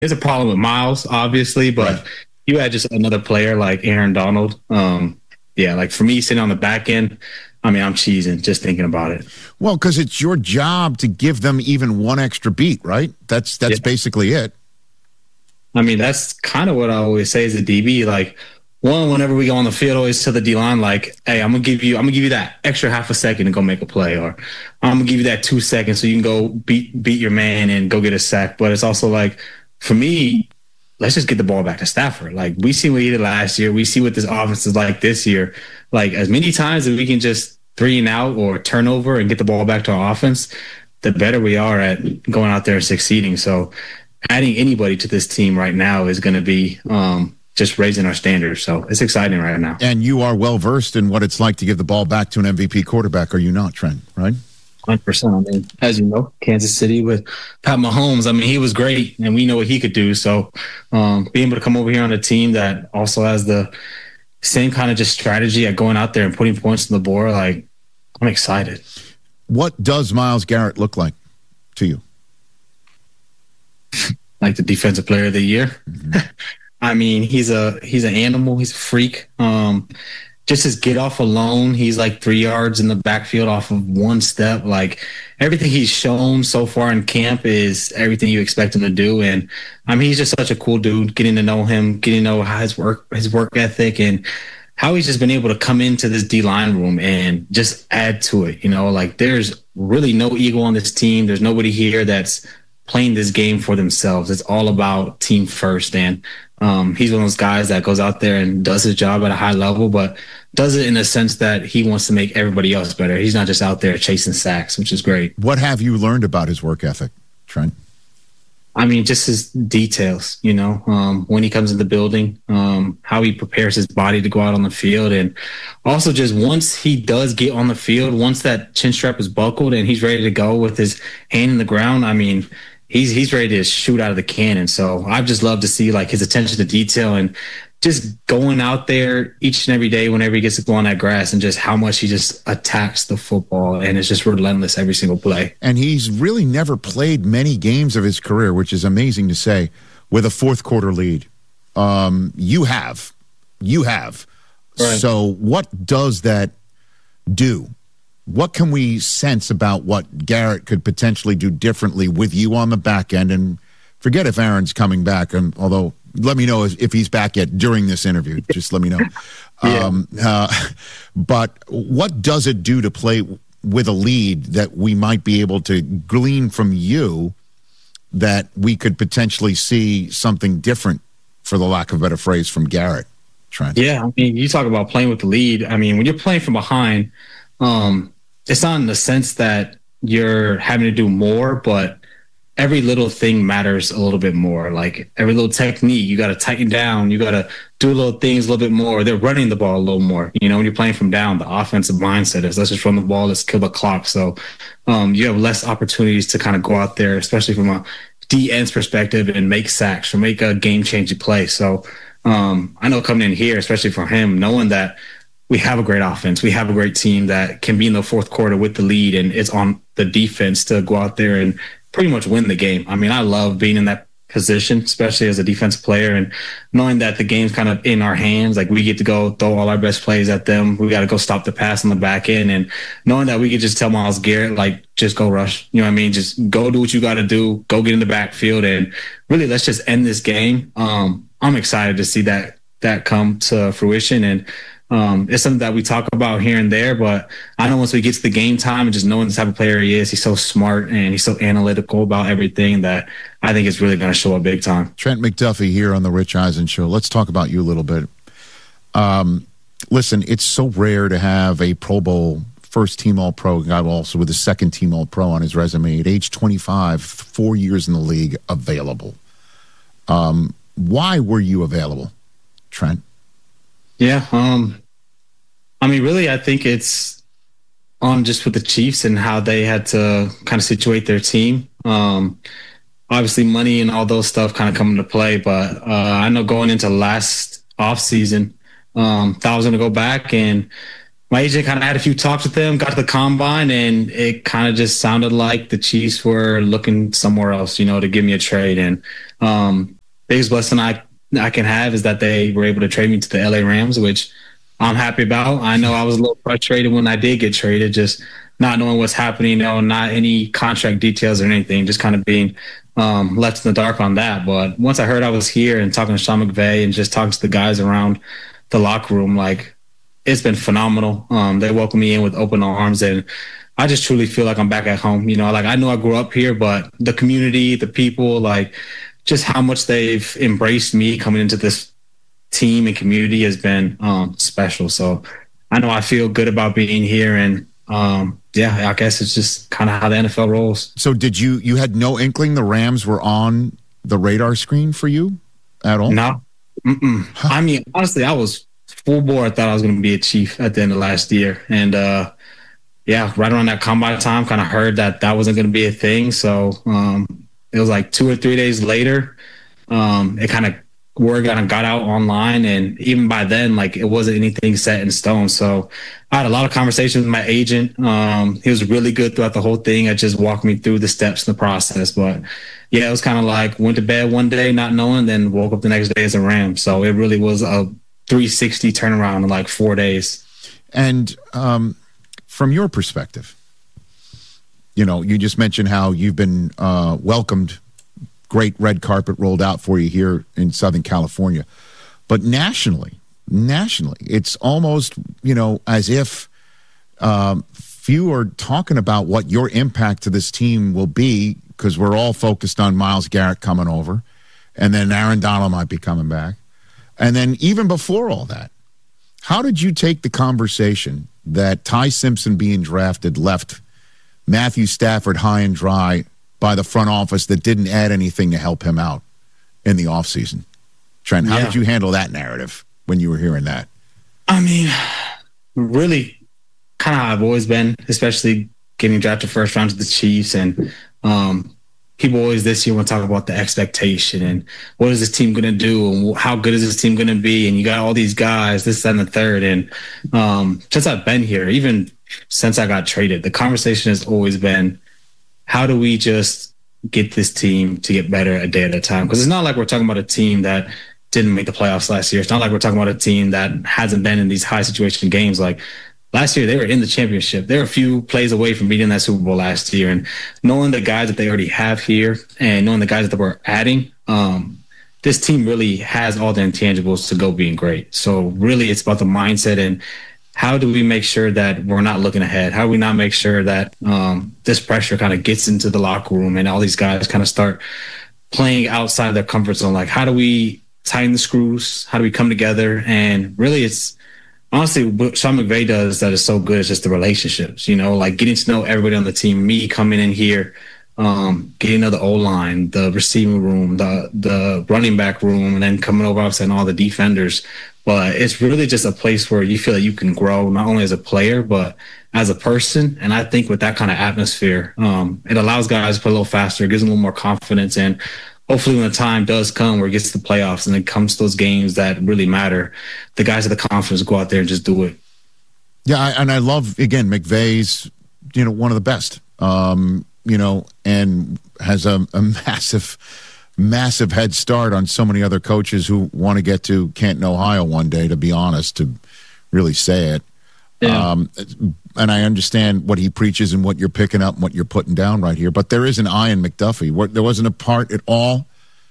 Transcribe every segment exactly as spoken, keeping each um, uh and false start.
there's a problem with Miles, obviously, but right. you had just another player like Aaron Donald. Um, yeah, like for me, sitting on the back end, I mean, I'm cheesing just thinking about it. Well, because it's your job to give them even one extra beat, right? That's that's yeah. basically it. I mean, that's kind of what I always say as a D B. Like, one, whenever we go on the field, always tell the D line, like, "Hey, I'm gonna give you, I'm gonna give you that extra half a second to go make a play, or I'm gonna give you that two seconds so you can go beat beat your man and go get a sack." But it's also like, for me, let's just get the ball back to Stafford. Like, we see what he did last year. We see what this offense is like this year. Like, as many times as we can just three and out or turnover and get the ball back to our offense, the better we are at going out there and succeeding. So adding anybody to this team right now is going to be um, just raising our standards. So it's exciting right now. And you are well-versed in what it's like to give the ball back to an M V P quarterback, are you not, Trent, right? one hundred percent. I mean, as you know, Kansas City with Pat Mahomes, I mean, he was great, and we know what he could do. So um, being able to come over here on a team that also has the same kind of just strategy at going out there and putting points on the board, like, I'm excited. What does Myles Garrett look like to you? Like the defensive player of the year. Mm-hmm. I mean, he's a he's an animal. He's a freak. Um, just his get off alone, he's like three yards in the backfield off of one step. Like, everything he's shown so far in camp is everything you expect him to do. And I mean, he's just such a cool dude. Getting to know him, getting to know how his work his work ethic, and how he's just been able to come into this D-line room and just add to it. You know, like, there's really no ego on this team. There's nobody here that's playing this game for themselves. It's all about team first. And um, he's one of those guys that goes out there and does his job at a high level, but does it in the sense that he wants to make everybody else better. He's not just out there chasing sacks, which is great. What have you learned about his work ethic, Trent? I mean, just his details, you know, um, when he comes in the building, um, how he prepares his body to go out on the field. And also just once he does get on the field, once that chin strap is buckled and he's ready to go with his hand in the ground, I mean, he's he's ready to shoot out of the cannon. So I've just loved to see, like, his attention to detail and just going out there each and every day whenever he gets to go on that grass, and just how much he just attacks the football and is just relentless every single play. And he's really never played many games of his career, which is amazing to say, with a fourth quarter lead. Um, you have. You have. Right. So what does that do? What can we sense about what Garrett could potentially do differently with you on the back end? And forget if Aaron's coming back, and although let me know if he's back yet during this interview. Just let me know. yeah. um, uh, but what does it do to play with a lead that we might be able to glean from you that we could potentially see something different, for the lack of a better phrase, from Garrett, Trent? Yeah, I mean, you talk about playing with the lead. I mean, when you're playing from behind, um, it's not in the sense that you're having to do more, but every little thing matters a little bit more. Like, every little technique, you got to tighten down. You got to do little things a little bit more. They're running the ball a little more. You know, when you're playing from down, the offensive mindset is, let's just run the ball, let's kill the clock. So um, you have less opportunities to kind of go out there, especially from a D N's perspective, and make sacks or make a game-changing play. So um, I know coming in here, especially for him, knowing that we have a great offense, we have a great team that can be in the fourth quarter with the lead, and it's on the defense to go out there and pretty much win the game. I mean, I love being in that position, especially as a defensive player, and knowing that the game's kind of in our hands. Like, we get to go throw all our best plays at them. We got to go stop the pass on the back end, and knowing that we could just tell Myles Garrett, like, just go rush. You know what I mean? Just go do what you got to do. Go get in the backfield, and really, let's just end this game. Um, I'm excited to see that that come to fruition, and Um, it's something that we talk about here and there, but I know once we get to the game time and just knowing the type of player he is, he's so smart and he's so analytical about everything that I think it's really going to show up big time. Trent McDuffie here on the Rich Eisen Show. Let's talk about you a little bit. Um, listen, it's so rare to have a Pro Bowl first team All-Pro guy also with a second team All-Pro on his resume at age twenty-five, four years in the league, available. Um, why were you available, Trent? Yeah, um, I mean, really, I think it's on just with the Chiefs and how they had to kind of situate their team. Um, obviously, money and all those stuff kind of come into play, but uh, I know going into last offseason, um, thought I was going to go back, and my agent kind of had a few talks with him, got to the combine, and it kind of just sounded like the Chiefs were looking somewhere else, you know, to give me a trade. And um, biggest blessing I I can have is that they were able to trade me to the L A Rams, which I'm happy about. I know I was a little frustrated when I did get traded, just not knowing what's happening, you know, not any contract details or anything, just kind of being um, left in the dark on that. But once I heard I was here and talking to Sean McVay and just talking to the guys around the locker room, like, it's been phenomenal. Um, they welcome me in with open arms, and I just truly feel like I'm back at home. You know, like, I know I grew up here, but the community, the people, like, just how much they've embraced me coming into this team and community has been um, special. So I know I feel good about being here, and um, yeah, I guess it's just kind of how the N F L rolls. So did you, you had no inkling the Rams were on the radar screen for you at all? No. Huh. I mean, honestly, I was full board. I thought I was going to be a Chief at the end of last year. And uh, yeah, right around that combine time, kind of heard that that wasn't going to be a thing. So um, it was like two or three days later, um, it kind of, word kind of got out online, and even by then, like, it wasn't anything set in stone. So I had a lot of conversations with my agent. Um, he was really good throughout the whole thing at just walking me through the steps in the process. But yeah, it was kind of like went to bed one day not knowing, then woke up the next day as a Ram. So it really was a three sixty turnaround in like four days. And um, from your perspective, you know, you just mentioned how you've been uh, welcomed. Great red carpet rolled out for you here in Southern California. But nationally, nationally, it's almost, you know, as if um, few are talking about what your impact to this team will be, because we're all focused on Myles Garrett coming over, and then Aaron Donald might be coming back. And then even before all that, how did you take the conversation that Ty Simpson being drafted left Matthew Stafford high and dry by the front office that didn't add anything to help him out in the offseason? Trent, how yeah. did you handle that narrative when you were hearing that? I mean, really kind of how I've always been, especially getting drafted first round to the Chiefs. And um, people always this year want to talk about the expectation and what is this team going to do and how good is this team going to be? And you got all these guys, this, that, and the third. And um, since I've been here, even since I got traded, the conversation has always been, how do we just get this team to get better a day at a time? Because it's not like we're talking about a team that didn't make the playoffs last year. It's not like we're talking about a team that hasn't been in these high situation games. Like last year, they were in the championship. They were a few plays away from beating that Super Bowl last year. And knowing the guys that they already have here and knowing the guys that we're adding, um, this team really has all the intangibles to go being great. So really, it's about the mindset and how do we make sure that we're not looking ahead? How do we not make sure that um, this pressure kind of gets into the locker room and all these guys kind of start playing outside their comfort zone? Like, how do we tighten the screws? How do we come together? And really, it's honestly what Sean McVay does that is so good is just the relationships, you know, like getting to know everybody on the team, me coming in here, um, getting to the O-line, the receiving room, the the running back room, and then coming over and all the defenders. But it's really just a place where you feel like you can grow not only as a player, but as a person. And I think with that kind of atmosphere, um, it allows guys to play a little faster, gives them a little more confidence. And hopefully when the time does come where it gets to the playoffs and it comes to those games that really matter, the guys have the confidence to go out there and just do it. Yeah, and I love, again, McVay's, you know, one of the best, um, you know, and has a, a massive massive head start on so many other coaches who want to get to Canton, Ohio one day, to be honest, to really say it. Yeah. Um, and I understand what he preaches and what you're picking up and what you're putting down right here. But there is an eye in McDuffie. There wasn't a part at all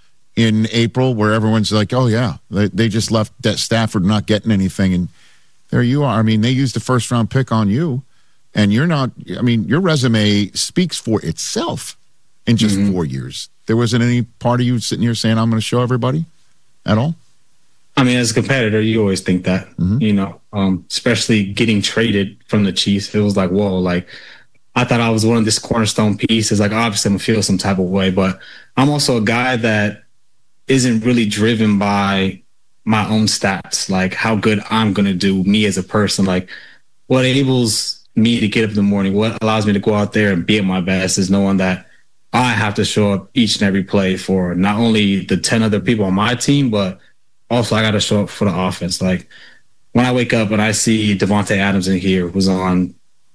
in April where everyone's like, oh, yeah, they, they just left Stafford not getting anything. And there you are. I mean, they used the first round pick on you. And you're not, I mean, your resume speaks for itself in just mm-hmm. four years. There wasn't any part of you sitting here saying, I'm going to show everybody at all? I mean, as a competitor, you always think that, mm-hmm. you know, um, especially getting traded from the Chiefs. It was like, whoa, like, I thought I was one of this cornerstone pieces. Like, obviously, I'm going to feel some type of way, but I'm also a guy that isn't really driven by my own stats, like how good I'm going to do, me as a person. Like, what enables me to get up in the morning, what allows me to go out there and be at my best is knowing that I have to show up each and every play for not only the ten other people on my team, but also I got to show up for the offense. Like, when I wake up and I see Devontae Adams in here, who's on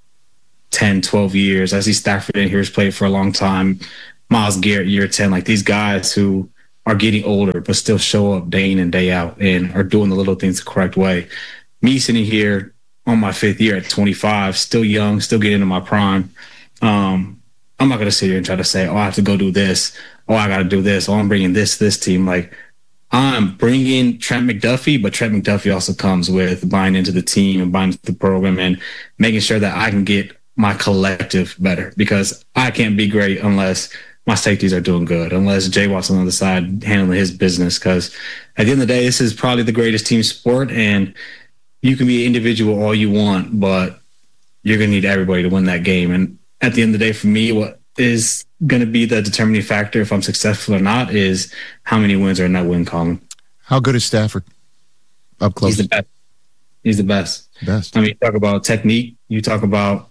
ten, twelve years. I see Stafford in here, who's played for a long time. Myles Garrett, year ten. Like these guys who are getting older but still show up day in and day out and are doing the little things the correct way. Me sitting here on my fifth year at twenty-five, still young, still getting into my prime. Um, I'm not going to sit here and try to say, oh, I have to go do this. Oh, I got to do this. Oh, I'm bringing this, this team. Like, I'm bringing Trent McDuffie, but Trent McDuffie also comes with buying into the team and buying into the program and making sure that I can get my collective better, because I can't be great unless my safeties are doing good, unless Jay Watt's on the other side handling his business. Because at the end of the day, this is probably the greatest team sport, and you can be an individual all you want, but you're going to need everybody to win that game. And at the end of the day, for me, what is going to be the determining factor if I'm successful or not is how many wins are in that win column. How good is Stafford up close? He's the best. He's the best. Best. I mean, you talk about technique. You talk about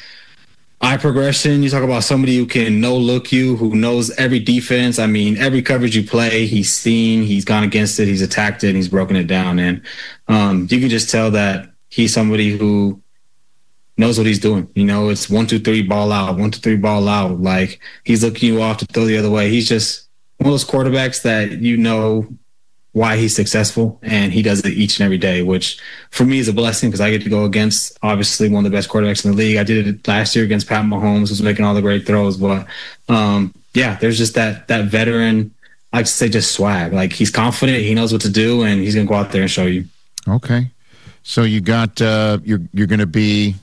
eye progression. You talk about somebody who can no-look you, who knows every defense. I mean, every coverage you play, he's seen, he's gone against it, he's attacked it, and he's broken it down. And um, you can just tell that he's somebody who knows what he's doing. You know, it's one, two, three, ball out, one, two, three, ball out. Like, he's looking you off to throw the other way. He's just one of those quarterbacks that you know why he's successful, and he does it each and every day, which for me is a blessing because I get to go against obviously one of the best quarterbacks in the league. I did it last year against Pat Mahomes, who's making all the great throws. But um, yeah, there's just that that veteran, I like to say, just swag. Like, he's confident, he knows what to do, and he's gonna go out there and show you. Okay, so you got uh, you're you're going to be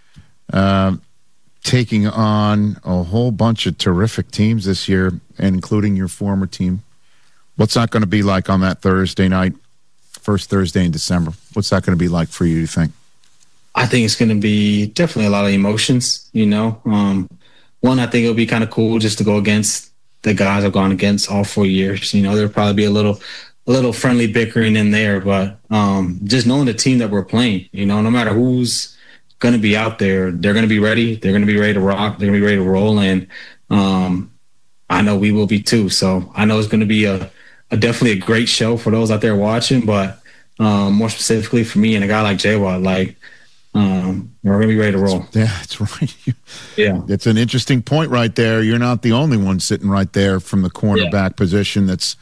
uh, taking on a whole bunch of terrific teams this year, including your former team. What's that going to be like on that Thursday night, first Thursday in December? What's that going to be like for you, do you think? I think it's going to be definitely a lot of emotions, you know. Um, one, I think it'll be kind of cool just to go against the guys I've gone against all four years. You know, there'll probably be a little a little friendly bickering in there, but um, just knowing the team that we're playing, you know, no matter who's going to be out there, they're going to be ready. They're going to be ready to rock. They're going to be ready to roll. And um, I know we will be too. So I know it's going to be a, a definitely a great show for those out there watching, but um, more specifically for me and a guy like Jay Watt, like um, we're going to be ready to roll. Yeah, that's right. Yeah. It's an interesting point right there. You're not the only one sitting right there from the cornerback yeah. position that's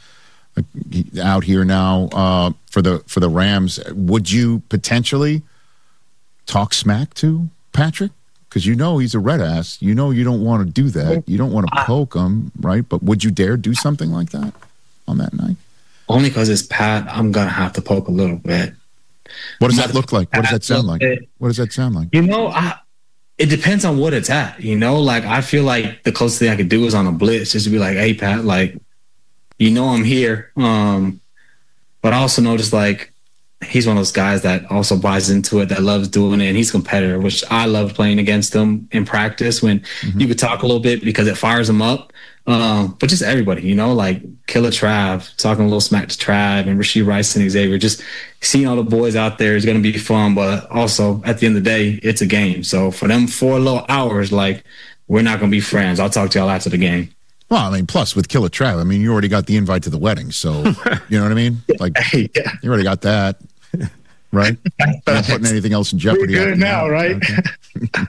out here now uh, for the for the Rams. Would you potentially talk smack to Patrick? Because you know he's a red ass. You know you don't want to do that. You don't want to poke him, right? But would you dare do something like that on that night? Only because it's Pat, I'm going to have to poke a little bit. What does that look like? What does that sound like? What does that sound like? You know, I, it depends on what it's at. You know, like I feel like the closest thing I could do is on a blitz, just to be like, hey, Pat, like, you know I'm here. Um, but I also know just like he's one of those guys that also buys into it, that loves doing it, and he's a competitor, which I love playing against him in practice when mm-hmm. you could talk a little bit because it fires him up. Um, but just everybody, you know, like Killer Trav, talking a little smack to Trav and Rashee Rice and Xavier, just seeing all the boys out there is going to be fun. But also at the end of the day, it's a game. So for them four little hours, like we're not going to be friends. I'll talk to y'all after the game. Well, I mean, plus with Killer Trav, I mean, you already got the invite to the wedding. So, you know what I mean? Like, yeah. You already got that, right? You're not putting anything else in jeopardy. We're good now, right? Okay.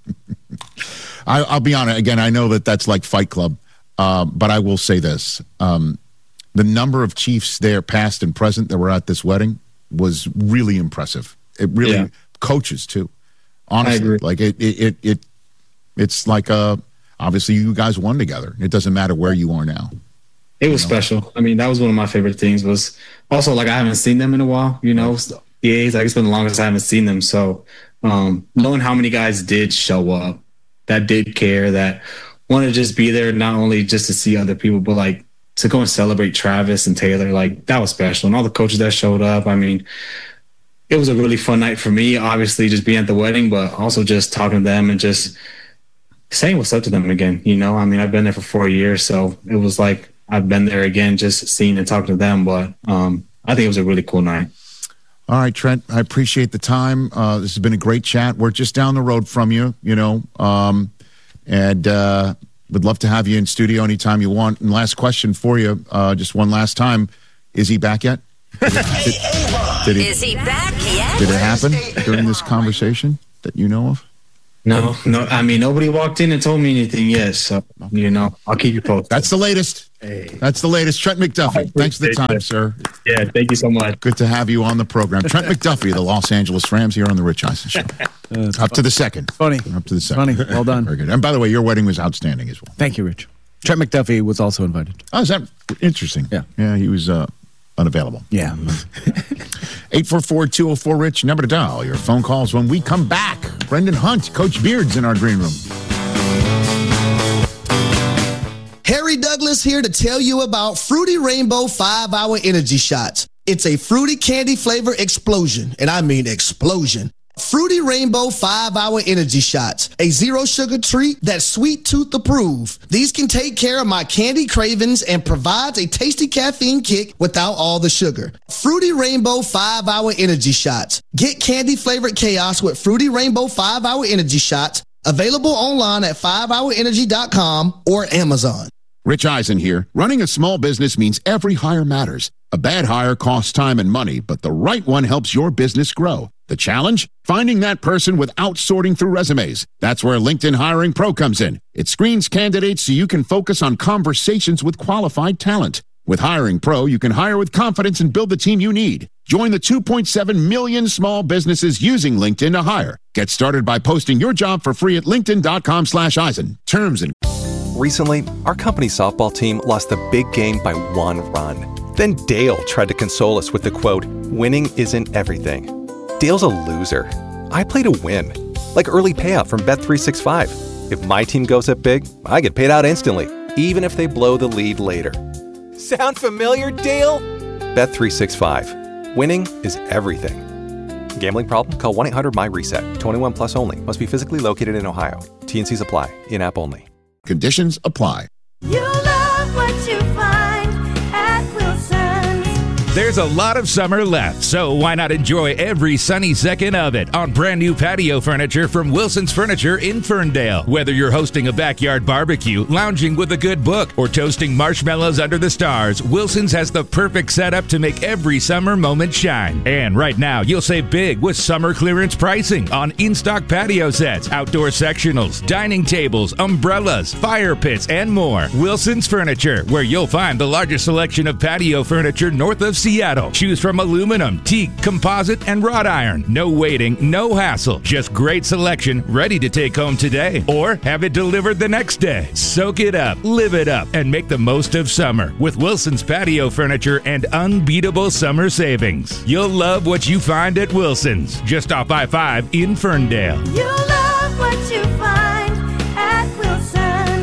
I, I'll be honest. Again, I know that that's like Fight Club. Uh, but I will say this. Um, the number of Chiefs there, past and present, that were at this wedding was really impressive. It really, yeah. Coaches too. Honestly, like it, it, it, it, it's like, uh, obviously you guys won together. It doesn't matter where you are now. It was you know? special. I mean, that was one of my favorite things was also like, I haven't seen them in a while, you know, the A's, like it's been the longest I haven't seen them. So um, knowing how many guys did show up, that did care, that want to just be there, not only just to see other people, but like to go and celebrate Travis and Taylor. Like that was special. And all the coaches that showed up. I mean, it was a really fun night for me, obviously just being at the wedding, but also just talking to them and just saying what's up to them again. You know, I mean, I've been there for four years, so it was like I've been there again, just seeing and talking to them. But um, I think it was a really cool night. All right, Trent, I appreciate the time. Uh, this has been a great chat. We're just down the road from you, you know, um, And uh, would love to have you in studio anytime you want. And last question for you, uh, just one last time. Is he back yet? Did, did, did it, Is he back yet? Did it happen during this conversation that you know of? No, no. I mean, nobody walked in and told me anything yet. So, you know, I'll keep you posted. That's the latest. Hey. That's the latest. Trent McDuffie. Thanks for the time, it. sir. Yeah, thank you so much. Good to have you on the program. Trent McDuffie, the Los Angeles Rams, here on the Rich Eisen Show. Uh, Up fun. to the second. Funny. Up to the second. Funny. Well done. Very good. And by the way, your wedding was outstanding as well. Thank you, Rich. Trent McDuffie was also invited. Oh, is that interesting? Yeah. Yeah, he was uh, unavailable. Yeah. eight four four, two oh four, RICH, number to dial. Your phone calls when we come back. Brendan Hunt, Coach Beard's in our green room. Harry Douglas here to tell you about Fruity Rainbow five hour Energy Shots. It's a fruity candy flavor explosion, and I mean explosion. Fruity Rainbow five hour Energy Shots, a zero sugar treat that's sweet tooth approved. These can take care of my candy cravings and provides a tasty caffeine kick without all the sugar. Fruity Rainbow five hour Energy Shots. Get candy flavored chaos with Fruity Rainbow five hour Energy Shots. Available online at five hour energy dot com or Amazon. Rich Eisen here. Running a small business means every hire matters. A bad hire costs time and money, but the right one helps your business grow. The challenge? Finding that person without sorting through resumes. That's where LinkedIn Hiring Pro comes in. It screens candidates so you can focus on conversations with qualified talent. With Hiring Pro, you can hire with confidence and build the team you need. Join the two point seven million small businesses using LinkedIn to hire. Get started by posting your job for free at linkedin.com slash Eisen. Terms and... Recently, our company softball team lost the big game by one run. Then Dale tried to console us with the quote, "Winning isn't everything." Dale's a loser. I play to win. Like early payout from Bet three sixty-five. If my team goes up big, I get paid out instantly, even if they blow the lead later. Sound familiar, Dale? Bet three sixty-five. Winning is everything. Gambling problem? Call one eight hundred M Y RESET. twenty-one plus only. Must be physically located in Ohio. T and C's apply. In-app only. Conditions apply. You love what you find at Wilson's. There's a lot of summer left, so why not enjoy every sunny second of it on brand new patio furniture from Wilson's Furniture in Ferndale. Whether you're hosting a backyard barbecue, lounging with a good book, or toasting marshmallows under the stars, Wilson's has the perfect setup to make every summer moment shine. And right now, you'll save big with summer clearance pricing on in-stock patio sets, outdoor sectionals, dining tables, umbrellas, fire pits, and more. Wilson's Furniture, where you'll find the largest selection of patio furniture north of Seattle. Choose from aluminum, teak, composite, and wrought iron. No waiting, no hassle. Just great selection, ready to take home today or have it delivered the next day. Soak it up, live it up, and make the most of summer with Wilson's Patio Furniture and unbeatable summer savings. You'll love what you find at Wilson's, just off I five in Ferndale. You love what you find at Wilson's.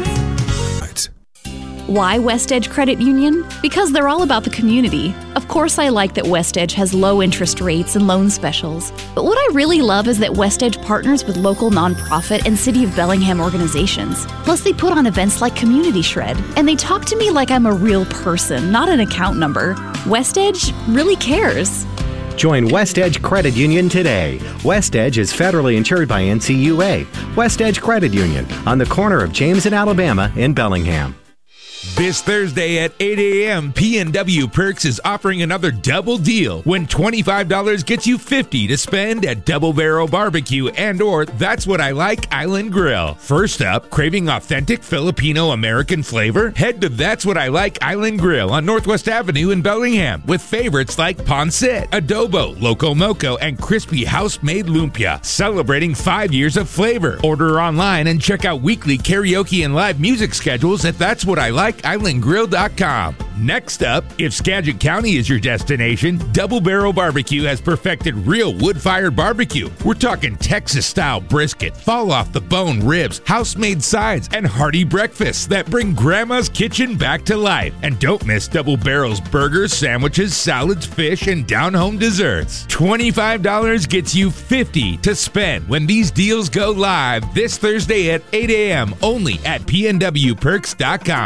Why West Edge Credit Union? Because they're all about the community. Of course, I like that West Edge has low interest rates and loan specials. But what I really love is that West Edge partners with local nonprofit and City of Bellingham organizations. Plus, they put on events like Community Shred. And they talk to me like I'm a real person, not an account number. West Edge really cares. Join West Edge Credit Union today. West Edge is federally insured by N C U A. West Edge Credit Union on the corner of James and Alabama in Bellingham. This Thursday at eight a.m., P N W Perks is offering another double deal when twenty-five dollars gets you fifty dollars to spend at Double Barrel Barbecue and or That's What I Like Island Grill. First up, craving authentic Filipino American flavor? Head to That's What I Like Island Grill on Northwest Avenue in Bellingham with favorites like pancit, adobo, loco moco, and crispy house-made lumpia. Celebrating five years of flavor. Order online and check out weekly karaoke and live music schedules at That's What I Like island grill dot com. Next up, if Skagit County is your destination, Double Barrel Barbecue has perfected real wood-fired barbecue. We're talking Texas-style brisket, fall-off-the-bone ribs, house-made sides, and hearty breakfasts that bring Grandma's kitchen back to life. And don't miss Double Barrel's burgers, sandwiches, salads, fish, and down-home desserts. twenty-five dollars gets you fifty dollars to spend when these deals go live this Thursday at eight a.m. only at P N W perks dot com.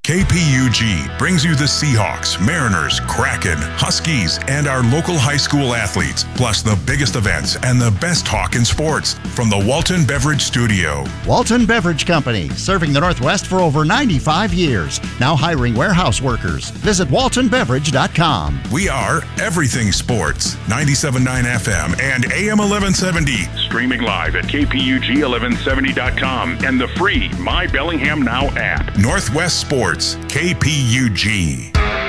K P U G brings you the Seahawks, Mariners, Kraken, Huskies, and our local high school athletes, plus the biggest events and the best talk in sports from the Walton Beverage Studio. Walton Beverage Company, serving the Northwest for over ninety-five years. Now hiring warehouse workers. Visit walton beverage dot com. We are everything sports. ninety-seven point nine F M and A M eleven seventy. Streaming live at K P U G eleven seventy dot com and the free My Bellingham Now app. Northwest Sports, K P U G.